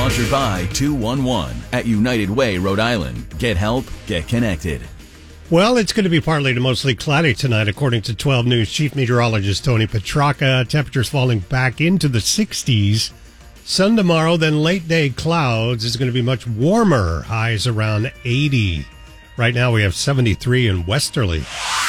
Sponsored by 211 at United Way, Rhode Island. Get help, get connected. Well, it's going to be partly to mostly cloudy tonight, according to 12 News Chief Meteorologist Tony Petracca. Temperatures falling back into the 60s. Sun tomorrow, then late day clouds. It's going to be much warmer. Highs around 80. Right now we have 73 in Westerly.